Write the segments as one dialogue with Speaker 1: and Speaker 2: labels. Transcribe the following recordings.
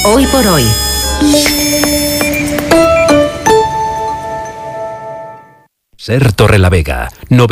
Speaker 1: Hoy por hoy.
Speaker 2: Ser Torrelavega,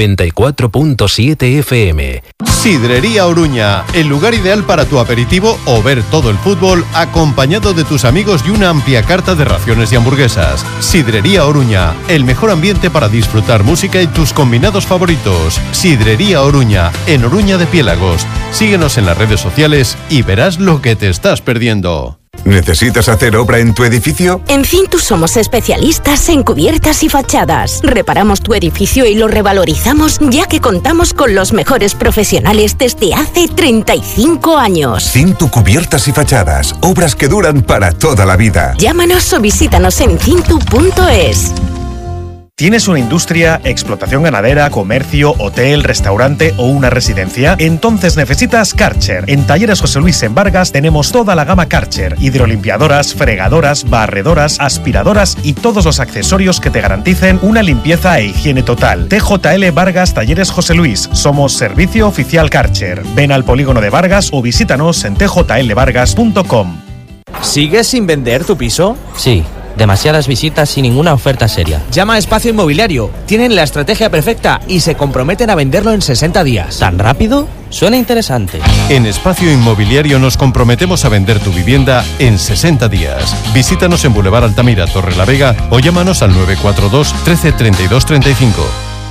Speaker 2: 94.7 FM.
Speaker 3: Sidrería Oruña, el lugar ideal para tu aperitivo o ver todo el fútbol acompañado de tus amigos y una amplia carta de raciones y hamburguesas. Sidrería Oruña, el mejor ambiente para disfrutar música y tus combinados favoritos. Sidrería Oruña, en Oruña de Piélagos. Síguenos en las redes sociales y verás lo que te estás perdiendo.
Speaker 4: ¿Necesitas hacer obra en tu edificio?
Speaker 5: En Cintus somos especialistas en cubiertas y fachadas. Reparamos tu edificio y lo revalorizamos, ya que contamos con los mejores profesionales desde hace 35 años.
Speaker 4: Cintu Cubiertas y Fachadas. Obras que duran para toda la vida.
Speaker 5: Llámanos o visítanos en cintu.es.
Speaker 6: ¿Tienes una industria, explotación ganadera, comercio, hotel, restaurante o una residencia? Entonces necesitas Karcher. En Talleres José Luis en Vargas tenemos toda la gama Karcher: hidrolimpiadoras, fregadoras, barredoras, aspiradoras y todos los accesorios que te garanticen una limpieza e higiene total. TJL Vargas Talleres José Luis. Somos servicio oficial Karcher. Ven al polígono de Vargas o visítanos en tjlvargas.com.
Speaker 7: ¿Sigues sin vender tu piso?
Speaker 8: Sí. Demasiadas visitas sin ninguna oferta seria.
Speaker 7: Llama a Espacio Inmobiliario. Tienen la estrategia perfecta y se comprometen a venderlo en 60 días.
Speaker 8: ¿Tan rápido? Suena interesante.
Speaker 3: En Espacio Inmobiliario nos comprometemos a vender tu vivienda en 60 días. Visítanos en Boulevard Altamira, Torrelavega o llámanos al 942 13 32 35.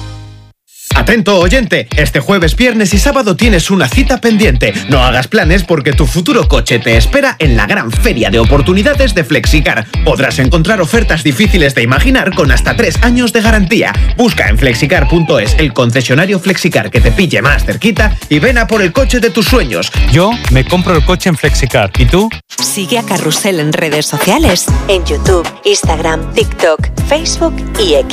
Speaker 9: Atento oyente, este jueves, viernes y sábado tienes una cita pendiente. No hagas planes porque tu futuro coche te espera en la gran feria de oportunidades de Flexicar. Podrás encontrar ofertas difíciles de imaginar con hasta 3 años de garantía. Busca en flexicar.es el concesionario Flexicar que te pille más cerquita y ven a por el coche de tus sueños.
Speaker 10: Yo me compro el coche en Flexicar. ¿Y tú?
Speaker 1: Sigue a Carrusel en redes sociales, en YouTube, Instagram, TikTok, Facebook y X.